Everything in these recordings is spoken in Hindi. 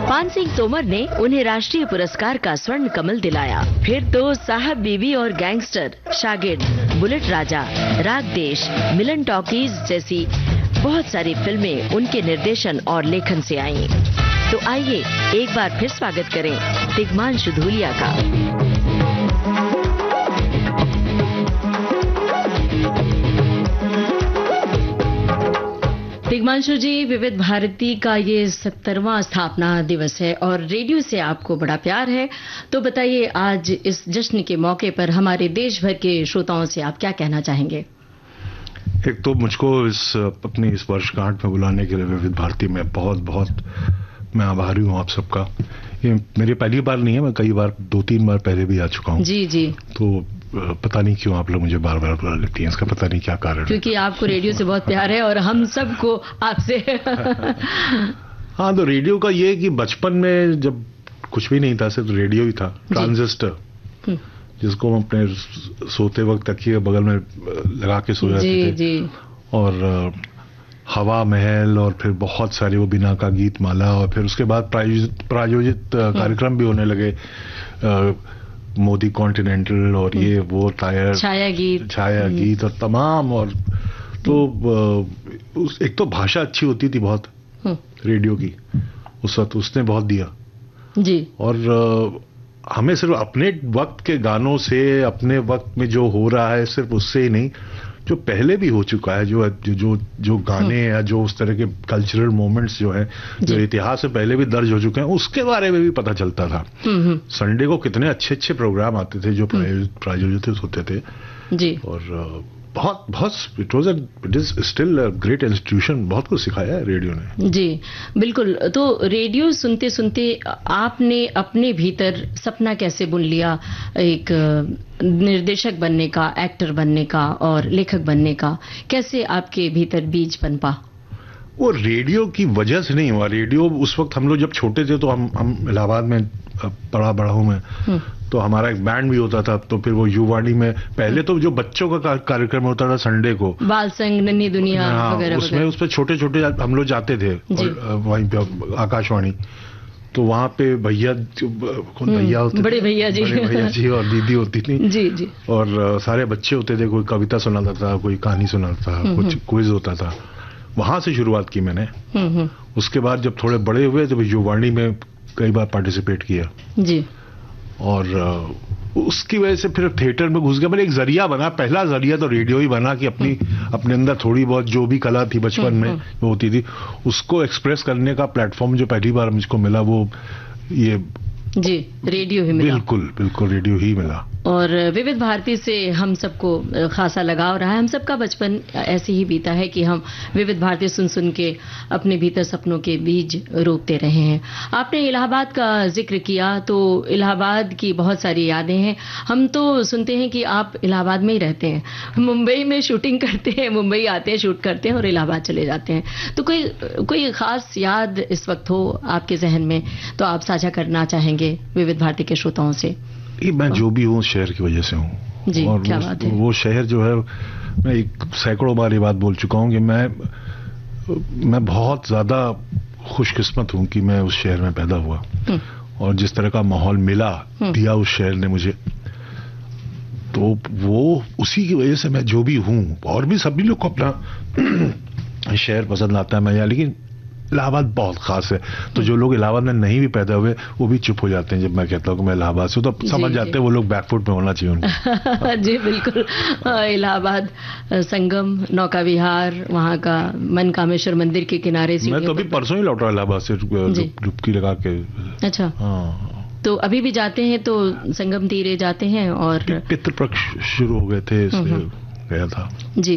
पान सिंह तोमर ने उन्हें राष्ट्रीय पुरस्कार का स्वर्ण कमल दिलाया। फिर तो साहब बीवी और गैंगस्टर, शागिर्द, बुलेट राजा, राग देश, मिलन टॉकीज जैसी बहुत सारी फिल्में उनके निर्देशन और लेखन से आईं। तो आइए एक बार फिर स्वागत करें तिग्मांशु धूलिया का। तिग्मांशु जी, विविध भारती का ये 70वां स्थापना दिवस है और रेडियो से आपको बड़ा प्यार है, तो बताइए आज इस जश्न के मौके पर हमारे देश भर के श्रोताओं से आप क्या कहना चाहेंगे? एक तो मुझको अपनी इस वर्षगांठ में बुलाने के लिए विविध भारती में बहुत मैं आभारी हूँ आप सबका। ये मेरी पहली बार नहीं है, मैं कई बार 2-3 बार पहले भी आ चुका हूँ। जी। तो पता नहीं क्यों आप लोग मुझे बार बुला लेती हैं, इसका पता नहीं क्या कारण है। क्योंकि आपको रेडियो से बहुत प्यार है और हम सबको आपसे। हाँ, तो रेडियो का ये कि बचपन में जब कुछ भी नहीं था, सिर्फ रेडियो ही था, ट्रांजिस्टर, जिसको हम अपने सोते वक्त तकिए बगल में लगा के सो जाते थे। और हवा महल और फिर बहुत सारे वो बिना का गीत माला और फिर उसके बाद प्रायोजित कार्यक्रम भी होने लगे, मोदी कॉन्टिनेंटल और ये वो टायर छाया गीत और तमाम। और तो एक तो भाषा अच्छी होती थी बहुत रेडियो की उस वक्त, उसने बहुत दिया जी। और हमें सिर्फ अपने वक्त के गानों से, अपने वक्त में जो हो रहा है सिर्फ उससे ही नहीं, जो पहले भी हो चुका है, जो गाने या जो उस तरह के कल्चरल मोमेंट्स जो हैं, जो इतिहास से पहले भी दर्ज हो चुके हैं, उसके बारे में भी पता चलता था। संडे को कितने अच्छे प्रोग्राम आते थे जो प्रायोजित होते थे जी। और बहुत it is still a great institution, बहुत कुछ सिखाया है रेडियो ने जी। बिल्कुल। तो रेडियो सुनते सुनते आपने अपने भीतर सपना कैसे बुन लिया, एक निर्देशक बनने का, एक्टर बनने का और लेखक बनने का? कैसे आपके भीतर बीज पनपा? वो रेडियो की वजह से नहीं हुआ। रेडियो उस वक्त हम लोग जब छोटे थे तो हम इलाहाबाद में पढ़ा हूं मैं, तो हमारा एक बैंड भी होता था। तो फिर वो युवाणी में पहले तो जो बच्चों का कार्यक्रम होता था संडे को, बाल संग, नन्ही दुनिया वगैरह, उसमें छोटे हम लोग जाते थे वहीं पे आकाशवाणी। तो वहाँ पे भैया, कौन भैया होते, बड़े भैया जी और दीदी होती थी जी। और सारे बच्चे होते थे, कोई कविता सुनाता था, कोई कहानी सुनाता था, कुछ क्विज होता था। वहां से शुरुआत की मैंने। उसके बाद जब थोड़े बड़े हुए तो युवाणी में कई बार पार्टिसिपेट किया जी। और उसकी वजह से फिर थिएटर में घुस गया। मैंने एक जरिया बना, पहला जरिया तो रेडियो ही बना कि अपने अंदर थोड़ी बहुत जो भी कला थी बचपन में वो होती थी, उसको एक्सप्रेस करने का प्लेटफॉर्म जो पहली बार मुझको मिला वो ये जी रेडियो ही मिला। बिल्कुल रेडियो ही मिला। और विविध भारती से हम सबको खासा लगाव रहा है। हम सबका बचपन ऐसे ही बीता है कि हम विविध भारती सुन के अपने भीतर सपनों के बीज रोपते रहे हैं। आपने इलाहाबाद का जिक्र किया, तो इलाहाबाद की बहुत सारी यादें हैं। हम तो सुनते हैं कि आप इलाहाबाद में ही रहते हैं, मुंबई में शूटिंग करते हैं, मुंबई आते हैं, शूट करते हैं और इलाहाबाद चले जाते हैं। तो कोई खास याद इस वक्त हो आपके जहन में तो आप साझा करना चाहेंगे विविध भारती के श्रोताओं से? मैं जो भी हूँ शहर की वजह से हूँ जी। और क्या बात है। वो शहर जो है, मैं सैकड़ों बार ये बात बोल चुका हूँ कि मैं बहुत ज्यादा खुशकिस्मत हूँ कि मैं उस शहर में पैदा हुआ और जिस तरह का माहौल दिया उस शहर ने मुझे, तो वो उसी की वजह से मैं जो भी हूँ। और भी सभी लोग को अपना शहर पसंद आता है, मैं यहाँ, लेकिन इलाहाबाद बहुत खास है। तो जो लोग इलाहाबाद में नहीं भी पैदा हुए वो भी चुप हो जाते हैं जब मैं कहता हूँ कि मैं इलाहाबाद से, तो समझ जाते हैं वो लोग बैकफुट में होना चाहिए उनको। जी बिल्कुल। इलाहाबाद संगम, नौका विहार, वहाँ का मनकामेश्वर मंदिर के किनारे। मैं तो अभी परसों ही लौटा इलाहाबाद से डुबकी लगा के। अच्छा। हाँ। तो अभी भी जाते हैं तो संगम तीरे जाते हैं और पितृपक्ष शुरू हो गए थे गया था जी।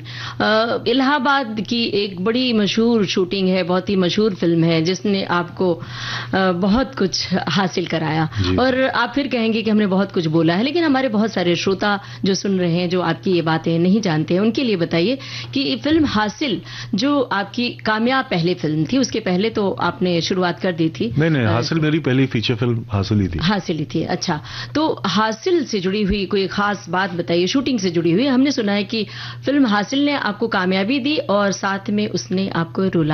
इलाहाबाद की एक बड़ी मशहूर शूटिंग है, बहुत ही मशहूर फिल्म है जिसने आपको बहुत कुछ हासिल कराया और आप फिर कहेंगे कि हमने बहुत कुछ बोला है, लेकिन हमारे बहुत सारे श्रोता जो सुन रहे हैं, जो आपकी ये बातें नहीं जानते हैं, उनके लिए बताइए कि फिल्म हासिल जो आपकी कामयाब पहली फिल्म थी, उसके पहले तो आपने शुरुआत कर दी थी। नहीं, हासिल मेरी पहली फीचर फिल्म हासिल ही थी। अच्छा, तो हासिल से जुड़ी हुई कोई खास बात बताइए, शूटिंग से जुड़ी हुई। हमने सुना है कि फिल्म हासिल ने आपको कामयाबी दी और साथ में उसने आपको रुला